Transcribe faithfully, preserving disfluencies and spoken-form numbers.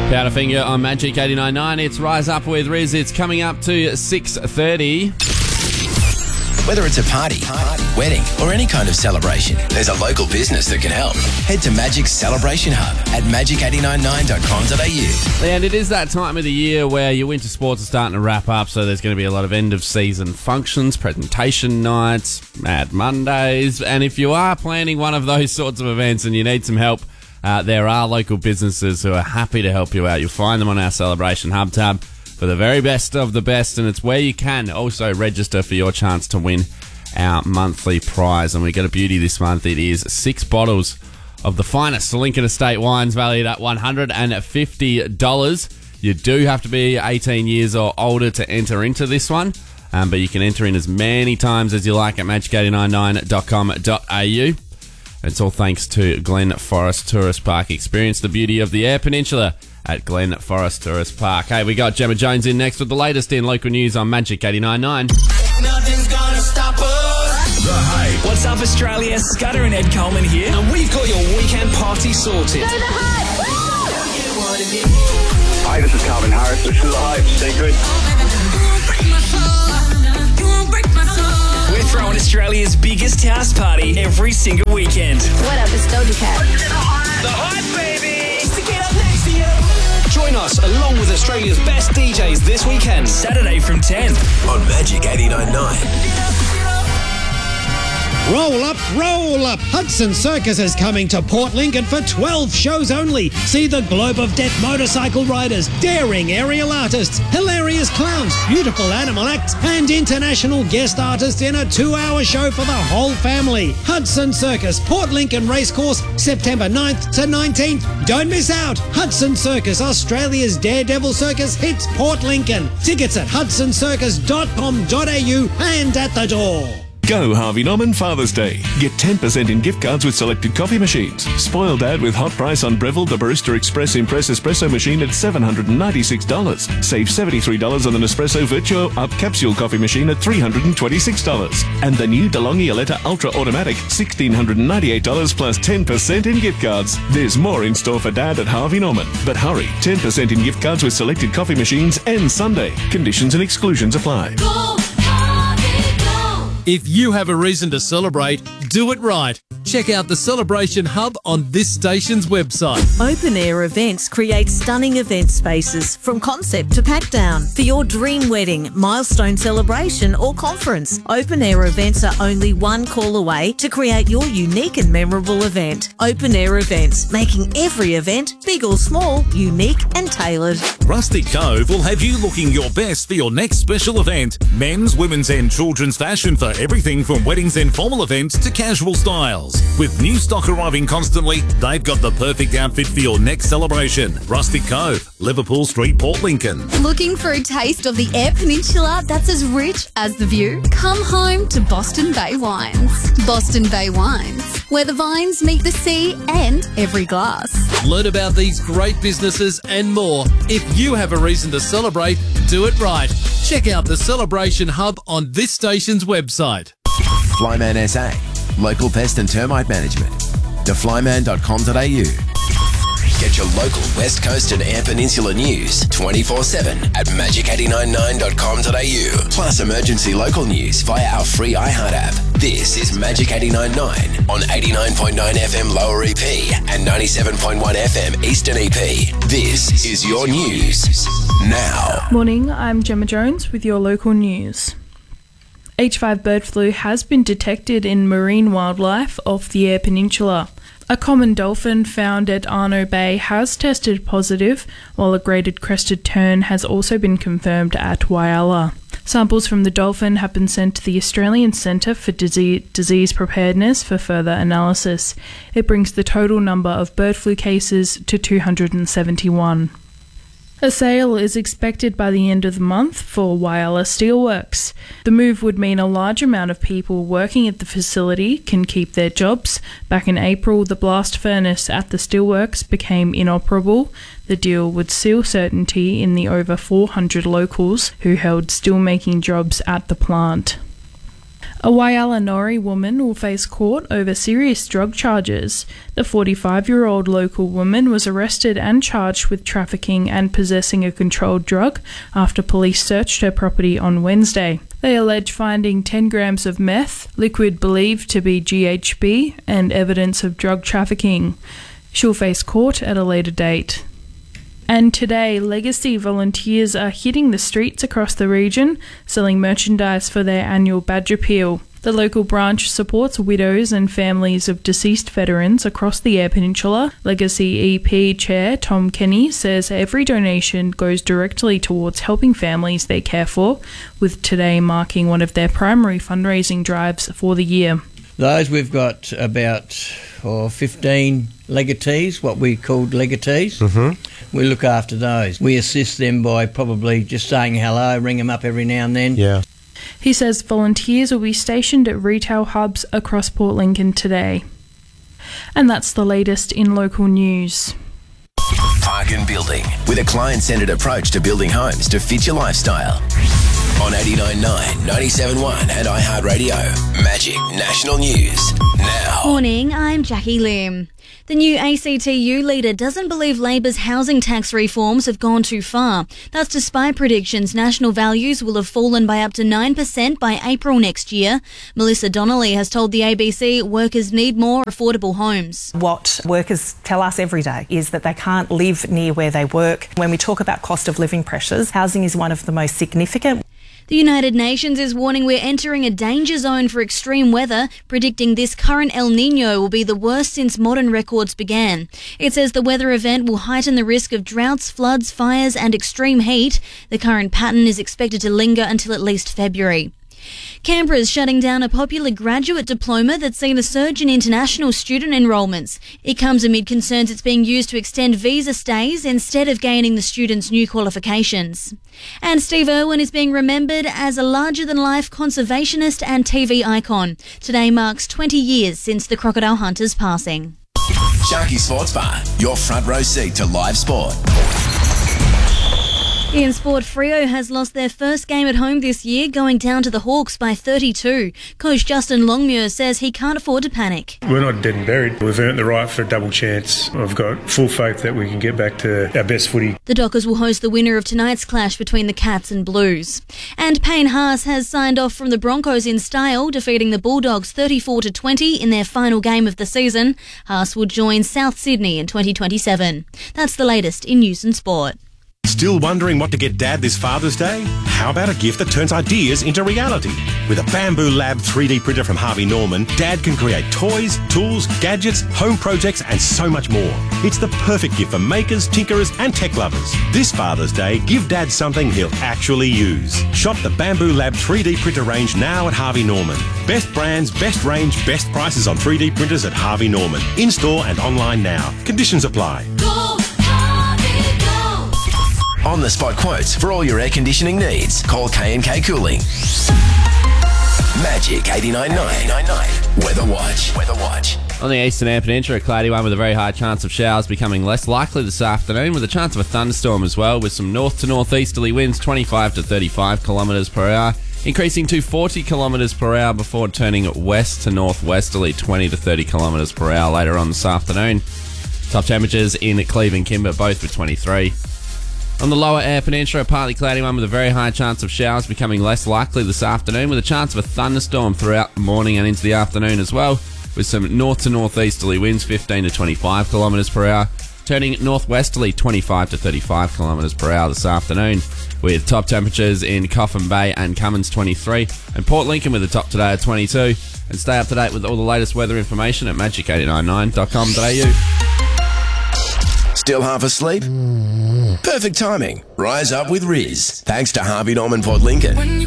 Powderfinger on Magic eighty-nine point nine. It's Rise Up with Riz. It's coming up to six thirty. Whether it's a party, party, wedding, or any kind of celebration, there's a local business that can help. Head to Magic's Celebration Hub at magic eight nine nine dot com dot a u. And it is that time of the year where your winter sports are starting to wrap up, so there's going to be a lot of end-of-season functions, presentation nights, Mad Mondays, and if you are planning one of those sorts of events and you need some help, Uh, there are local businesses who are happy to help you out. You'll find them on our Celebration Hub tab for the very best of the best, and it's where you can also register for your chance to win our monthly prize. And we got a beauty this month. It is six bottles of the finest Lincoln Estate wines valued at one hundred fifty dollars. You do have to be eighteen years or older to enter into this one, um, but you can enter in as many times as you like at magic eight nine nine dot com dot a u. It's all thanks to Glen Forest Tourist Park. Experience the beauty of the Eyre Peninsula at Glen Forest Tourist Park. Hey, we got Gemma Jones in next with the latest in local news on Magic eighty-nine point nine. Nothing's gonna stop us. The Hype. What's up, Australia? Scudder and Ed Coleman here, and we've got your weekend party sorted. Go the Hype! Hi, this is Calvin Harris. This is The Hype. Stay good. We're throwing Australia's biggest house party every single weekend. What up, it's Doja Cat. The Hype, baby! To get up next to you. Join us along with Australia's best D Js this weekend, Saturday from ten. On Magic eighty-nine point nine. Roll up, roll up! Hudson Circus is coming to Port Lincoln for twelve shows only. See the Globe of Death motorcycle riders, daring aerial artists, hilarious clowns, beautiful animal acts, and international guest artists in a two-hour show for the whole family. Hudson Circus, Port Lincoln Racecourse, September ninth to nineteenth. Don't miss out! Hudson Circus, Australia's Daredevil Circus, hits Port Lincoln. Tickets at hudson circus dot com dot a u and at the door. Go Harvey Norman Father's Day. Get ten percent in gift cards with selected coffee machines. Spoil Dad with hot price on Breville the Barista Express Impress Espresso machine at seven hundred ninety-six dollars. Save seventy-three dollars on the Nespresso Virtuo Up Capsule coffee machine at three hundred twenty-six dollars. And the new DeLonghi Aletta Ultra Automatic, one thousand six hundred ninety-eight dollars plus ten percent in gift cards. There's more in store for Dad at Harvey Norman. But hurry, ten percent in gift cards with selected coffee machines ends Sunday. Conditions and exclusions apply. Go, If you have a reason to celebrate, do it right. Check out the Celebration Hub on this station's website. Open Air Events create stunning event spaces from concept to pack down. For your dream wedding, milestone celebration or conference, Open Air Events are only one call away to create your unique and memorable event. Open Air Events, making every event, big or small, unique and tailored. Rustic Cove will have you looking your best for your next special event. Men's, women's and children's fashion for everything from weddings and formal events to casual styles. With new stock arriving constantly, they've got the perfect outfit for your next celebration. Rustic Cove, Liverpool Street, Port Lincoln. Looking for a taste of the Eyre Peninsula that's as rich as the view? Come home to Boston Bay Wines. Boston Bay Wines, where the vines meet the sea and every glass. Learn about these great businesses and more. If you have a reason to celebrate, do it right. Check out the Celebration Hub on this station's website. Flyman S A, local pest and termite management. the flyman dot com dot a u. Get your local West Coast and Eyre Peninsula news twenty-four seven at magic eight nine nine dot com dot a u. Plus emergency local news via our free iHeart app. This is Magic eighty-nine point nine on eighty-nine point nine F M Lower E P and ninety-seven point one F M Eastern E P. This is your news now. Morning, I'm Gemma Jones with your local news. H five bird flu has been detected in marine wildlife off the Eyre Peninsula. A common dolphin found at Arno Bay has tested positive, while a graded crested tern has also been confirmed at Whyalla. Samples from the dolphin have been sent to the Australian Centre for Disease, Disease Preparedness for further analysis. It brings the total number of bird flu cases to two hundred seventy-one. A sale is expected by the end of the month for Whyalla Steelworks. The move would mean a large amount of people working at the facility can keep their jobs. Back in April, the blast furnace at the steelworks became inoperable. The deal would seal certainty in the over four hundred locals who held steelmaking jobs at the plant. A Waialanori woman will face court over serious drug charges. The forty-five-year-old local woman was arrested and charged with trafficking and possessing a controlled drug after police searched her property on Wednesday. They allege finding ten grams of meth, liquid believed to be G H B, and evidence of drug trafficking. She'll face court at a later date. And today, Legacy volunteers are hitting the streets across the region, selling merchandise for their annual badge appeal. The local branch supports widows and families of deceased veterans across the Eyre Peninsula. Legacy E P Chair Tom Kenny says every donation goes directly towards helping families they care for, with today marking one of their primary fundraising drives for the year. Those we've got about oh, fifteen legatees, what we called legatees. Mm-hmm. We look after those. We assist them by probably just saying hello, ring them up every now and then. Yeah. He says volunteers will be stationed at retail hubs across Port Lincoln today. And that's the latest in local news. Parkin Building, with a client-centred approach to building homes to fit your lifestyle. On eighty-nine point nine, ninety-seven point one and iHeartRadio. Magic National News now. Morning, I'm Jackie Lim. The new A C T U leader doesn't believe Labor's housing tax reforms have gone too far. That's despite predictions national values will have fallen by up to nine percent by April next year. Melissa Donnelly has told the A B C workers need more affordable homes. What workers tell us every day is that they can't live near where they work. When we talk about cost of living pressures, housing is one of the most significant. The United Nations is warning we're entering a danger zone for extreme weather, predicting this current El Niño will be the worst since modern records began. It says the weather event will heighten the risk of droughts, floods, fires and extreme heat. The current pattern is expected to linger until at least February. Canberra is shutting down a popular graduate diploma that's seen a surge in international student enrolments. It comes amid concerns it's being used to extend visa stays instead of gaining the students' new qualifications. And Steve Irwin is being remembered as a larger-than-life conservationist and T V icon. Today marks twenty years since the Crocodile Hunter's passing. Sharky Sports Bar, your front row seat to live sport. In sport, Freo has lost their first game at home this year, going down to the Hawks by thirty-two. Coach Justin Longmuir says he can't afford to panic. We're not dead and buried. We've earned the right for a double chance. I've got full faith that we can get back to our best footy. The Dockers will host the winner of tonight's clash between the Cats and Blues. And Payne Haas has signed off from the Broncos in style, defeating the Bulldogs thirty-four to twenty in their final game of the season. Haas will join South Sydney in twenty twenty-seven. That's the latest in news and sport. Still wondering what to get Dad this Father's Day? How about a gift that turns ideas into reality? With a Bamboo Lab three D printer from Harvey Norman, Dad can create toys, tools, gadgets, home projects and so much more. It's the perfect gift for makers, tinkerers and tech lovers. This Father's Day, give Dad something he'll actually use. Shop the Bamboo Lab three D printer range now at Harvey Norman. Best brands, best range, best prices on three D printers at Harvey Norman. In-store and online now. Conditions apply. Go! On-the-spot quotes for all your air conditioning needs. Call K and K Cooling. Magic eighty-nine point nine. Weather Watch. Weather Watch. On the eastern Eyre Peninsula, a cloudy one with a very high chance of showers becoming less likely this afternoon, with a chance of a thunderstorm as well, with some north to northeasterly winds twenty-five to thirty-five kilometres per hour, increasing to forty kilometres per hour before turning west to northwesterly twenty to thirty kilometres per hour later on this afternoon. Top temperatures in Cleve and Kimber, both with twenty-three. On the lower Eyre Peninsula, a partly cloudy one with a very high chance of showers becoming less likely this afternoon, with a chance of a thunderstorm throughout the morning and into the afternoon as well, with some north to northeasterly winds fifteen to twenty-five kilometres per hour, turning northwesterly twenty-five to thirty-five kilometres per hour this afternoon, with top temperatures in Coffin Bay and Cummins twenty-three, and Port Lincoln with a top today of twenty-two. And stay up to date with all the latest weather information at magic eight nine nine dot com dot a u. Still half asleep? Perfect timing. Rise up with Riz. Thanks to Harvey Norman Port Lincoln.